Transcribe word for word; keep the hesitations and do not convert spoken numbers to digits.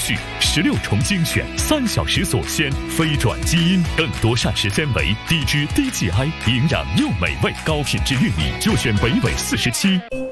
序，十六重精选，三小时锁鲜，非转基因，更多膳食纤维，低脂低 G I， 营养又美味，高品质玉米就选北纬四十七。